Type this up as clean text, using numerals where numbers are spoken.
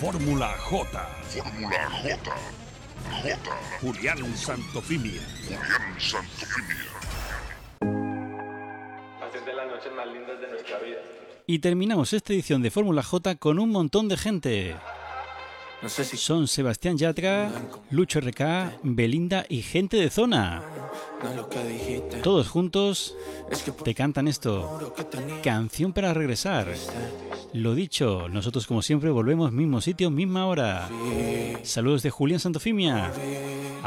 Fórmula J. Fórmula J. Julián Santofimia. Hacer de las noches más lindas de nuestra vida. Y terminamos esta edición de Fórmula J con un montón de gente. No sé si Son Sebastián Yatra, Lucho RK, Belinda y gente de zona. no es lo que dijiste. Todos juntos Es que te cantan esto. juro que tenía Canción para regresar. Lo dicho, nosotros como siempre volvemos mismo sitio, misma hora. Saludos de Julián Santofimia.